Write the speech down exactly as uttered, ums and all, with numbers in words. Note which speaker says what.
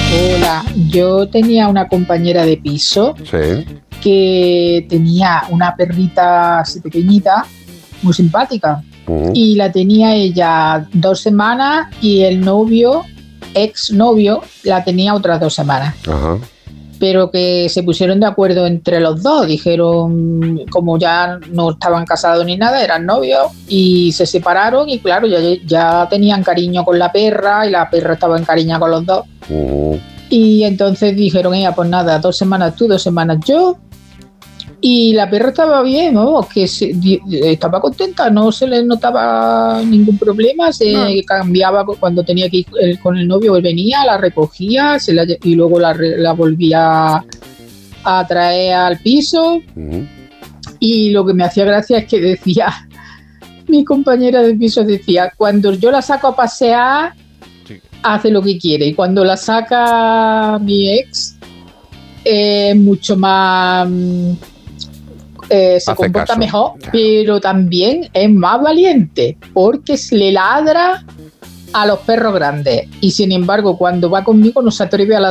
Speaker 1: Hola, yo tenía una compañera de piso
Speaker 2: Sí.
Speaker 1: que tenía una perrita así pequeñita, muy simpática,
Speaker 2: Uh-huh.
Speaker 1: y la tenía ella dos semanas y el novio, ex novio, la tenía otras dos semanas.
Speaker 2: Ajá.
Speaker 1: Pero que se pusieron de acuerdo entre los dos, dijeron, como ya no estaban casados ni nada, eran novios, y se separaron y claro, ya, ya tenían cariño con la perra y la perra estaba encariñada con los dos.
Speaker 2: Uh-huh.
Speaker 1: Y entonces dijeron, ella, pues nada, dos semanas tú, dos semanas yo. Y la perra estaba bien, ¿no? Que se, di, estaba contenta, no se le notaba ningún problema, se
Speaker 2: No.
Speaker 1: cambiaba cuando tenía que ir el, con el novio, él venía, la recogía se la, y luego la, la volvía a traer al piso.
Speaker 2: Uh-huh.
Speaker 1: Y lo que me hacía gracia es que decía, mi compañera de piso decía, cuando yo la saco a pasear, sí, hace lo que quiere, y cuando la saca mi ex, es eh, mucho más... Eh, se
Speaker 2: Hace
Speaker 1: comporta
Speaker 2: caso,
Speaker 1: mejor,
Speaker 2: claro,
Speaker 1: pero también es más valiente porque le ladra a los perros grandes y sin embargo cuando va conmigo no se atreve a ladrar